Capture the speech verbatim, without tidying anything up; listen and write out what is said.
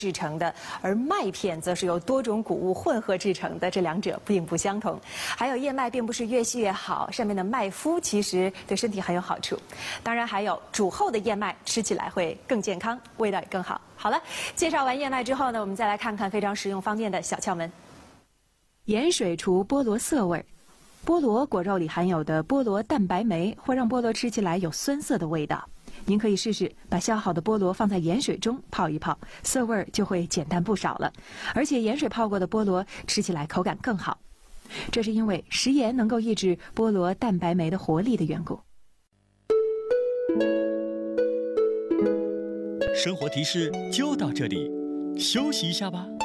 制成的，而麦片则是由多种谷物混合制成的，这两者并不相同。还有燕麦并不是越细越好，上面的麦麸其实对身体很有好处。当然还有煮后的燕麦，吃起来会更健康，味道也更好。好了，介绍完燕麦之后呢，我们再来看看非常实用方便的小窍门。盐水除菠萝涩味儿。菠萝果肉里含有的菠萝蛋白酶会让菠萝吃起来有酸涩的味道。您可以试试把削好的菠萝放在盐水中泡一泡，涩味儿就会减淡不少了。而且盐水泡过的菠萝吃起来口感更好，这是因为食盐能够抑制菠萝蛋白酶的活力的缘故。 生活提示就到这里，休息一下吧。